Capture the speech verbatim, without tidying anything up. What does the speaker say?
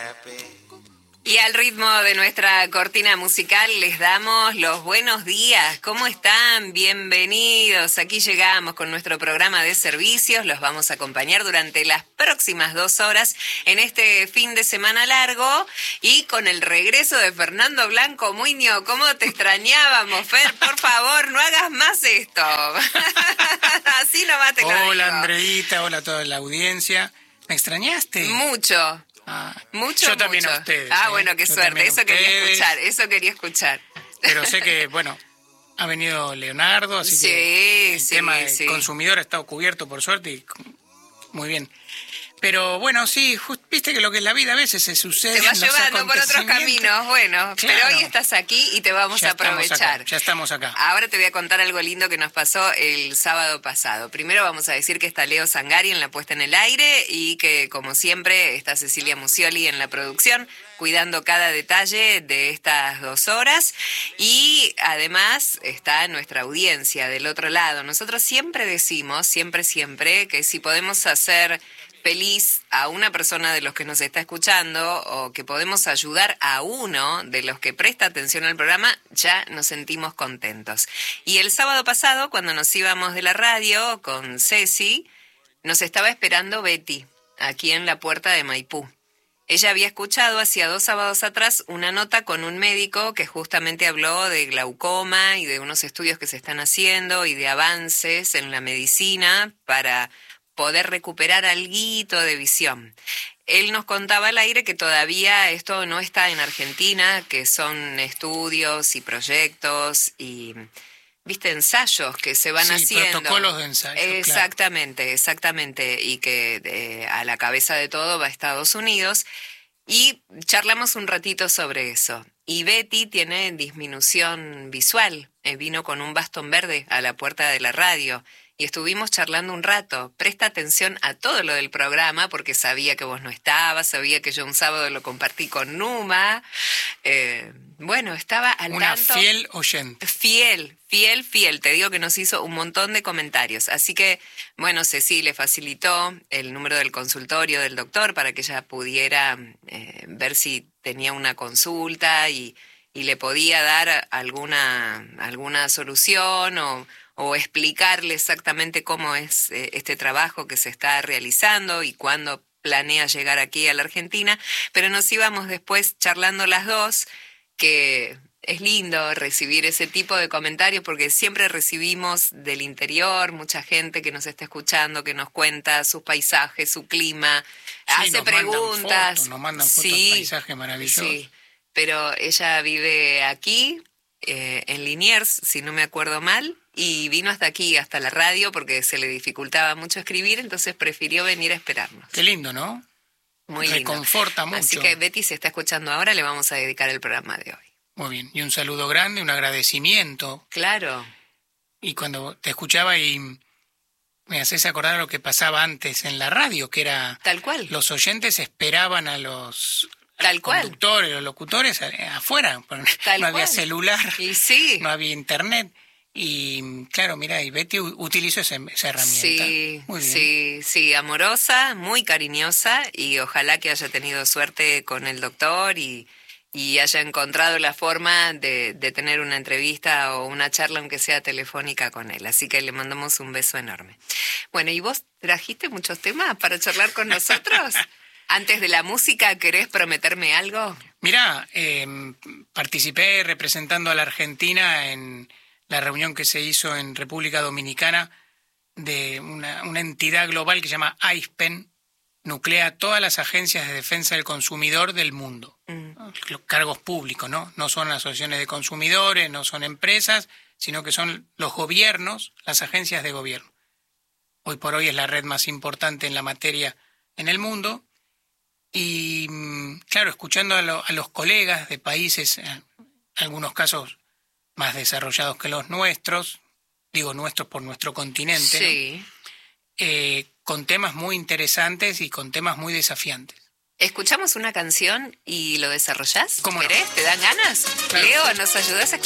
Y al ritmo de nuestra cortina musical les damos los buenos días. ¿Cómo están? Bienvenidos. Aquí llegamos con nuestro programa de servicios. Los vamos a acompañar durante las próximas dos horas en este fin de semana largo y con el regreso de Fernando Blanco Muñoz. ¿Cómo te extrañábamos, Fer? Por favor, no hagas más esto. Así nomás te lo digo. Hola, Andreita. Hola a toda la audiencia. ¿Me extrañaste? Mucho. Ah, mucho, yo también mucho. a ustedes. Ah, ¿eh? bueno, qué yo suerte. Eso quería ustedes. escuchar, eso quería escuchar. Pero sé que, bueno, ha venido Leonardo, así sí, que el sí, tema del sí. consumidor ha estado cubierto, por suerte, y muy bien. Pero bueno, sí, just, viste que lo que es la vida a veces se sucede. Te va llevando por otros caminos, bueno, claro. Pero hoy estás aquí y te vamos ya a aprovechar. Estamos acá, ya estamos acá. Ahora te voy a contar algo lindo que nos pasó el sábado pasado. Primero vamos a decir que está Leo Sangari en la puesta en el aire y que, como siempre, está Cecilia Musioli en la producción, cuidando cada detalle de estas dos horas. Y además está nuestra audiencia del otro lado. Nosotros siempre decimos, siempre, siempre, que si podemos hacer feliz a una persona de los que nos está escuchando o que podemos ayudar a uno de los que presta atención al programa, ya nos sentimos contentos. Y el sábado pasado, cuando nos íbamos de la radio con Ceci, nos estaba esperando Betty, aquí en la puerta de Maipú. Ella había escuchado hacía dos sábados atrás una nota con un médico que justamente habló de glaucoma y de unos estudios que se están haciendo y de avances en la medicina para poder recuperar alguito de visión. Él nos contaba al aire que todavía esto no está en Argentina, que son estudios y proyectos y, viste, ensayos que se van sí, haciendo. Protocolos de ensayo. Exactamente, claro. exactamente. Y que eh, a la cabeza de todo va a Estados Unidos. Y charlamos un ratito sobre eso. Y Betty tiene disminución visual. Eh, vino con un bastón verde a la puerta de la radio. Y estuvimos charlando un rato. Presta atención a todo lo del programa porque sabía que vos no estabas, sabía que yo un sábado lo compartí con Numa. Eh, bueno, estaba al Una tanto. Una fiel oyente. Fiel, fiel, fiel. Te digo que nos hizo un montón de comentarios. Así que, bueno, Ceci le facilitó el número del consultorio del doctor para que ella pudiera eh, ver si tenía una consulta y, y le podía dar alguna, alguna solución o... o explicarle exactamente cómo es eh, este trabajo que se está realizando y cuándo planea llegar aquí a la Argentina, pero nos íbamos después charlando las dos, que es lindo recibir ese tipo de comentarios porque siempre recibimos del interior mucha gente que nos está escuchando, que nos cuenta sus paisajes, su clima, sí, hace nos preguntas. Mandan fotos, nos mandan fotos, sí, paisajes maravillosos. Sí, pero ella vive aquí, eh, en Liniers, si no me acuerdo mal, y vino hasta aquí, hasta la radio, porque se le dificultaba mucho escribir, entonces prefirió venir a esperarnos. Qué lindo, ¿no? Muy lindo. Reconforta mucho. Así que Betty se está escuchando ahora, le vamos a dedicar el programa de hoy. Muy bien, y un saludo grande, un agradecimiento. Claro. Y cuando te escuchaba y me haces acordar a lo que pasaba antes en la radio, que era... Tal cual. Los oyentes esperaban a los... Tal cual. Conductores, los locutores afuera. Tal no había cual. celular, y sí. no había internet. Y claro, mira, y Betty utilizó esa, esa herramienta. Sí, muy bien. sí, sí, amorosa, muy cariñosa y ojalá que haya tenido suerte con el doctor y, y haya encontrado la forma de, de tener una entrevista o una charla, aunque sea telefónica, con él. Así que le mandamos un beso enorme. Bueno, ¿y vos trajiste muchos temas para charlar con nosotros? Antes de la música, ¿querés prometerme algo? Mirá, eh, participé representando a la Argentina en la reunión que se hizo en República Dominicana de una, una entidad global que se llama AISPEN, nuclea todas las agencias de defensa del consumidor del mundo. Mm. Los cargos públicos, ¿no? No son asociaciones de consumidores, no son empresas, sino que son los gobiernos, las agencias de gobierno. Hoy por hoy es la red más importante en la materia en el mundo. Y, claro, escuchando a, lo, a los colegas de países, en algunos casos más desarrollados que los nuestros, digo nuestros por nuestro continente, sí. ¿no? eh, con temas muy interesantes y con temas muy desafiantes. ¿Escuchamos una canción y lo desarrollás? ¿Cómo ¿Querés? no? ¿Te dan ganas? Claro. Leo, ¿nos ayudás a escuchar